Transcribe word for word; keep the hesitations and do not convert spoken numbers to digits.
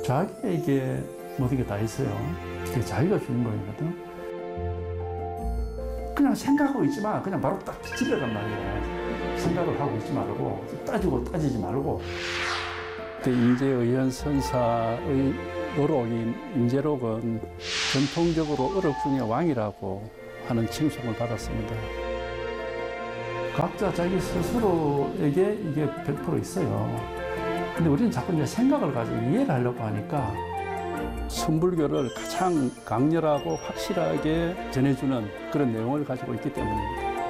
자기에게 모든 게 다 있어요. 그게 자기가 주인공이거든. 그냥 생각하고 있지 마. 그냥 바로 딱 집에간 말이야. 생각을 하고 있지 말고, 따지고 따지지 말고. 임재의현 선사의 노록인 임재록은 전통적으로 어록 중의 왕이라고 하는 칭송을 받았습니다. 각자 자기 스스로에게 이게 백 퍼센트 있어요. 근데 우리는 자꾸 이제 생각을 가지고 이해를 하려고 하니까 순불교를 가장 강렬하고 확실하게 전해주는 그런 내용을 가지고 있기 때문입니다.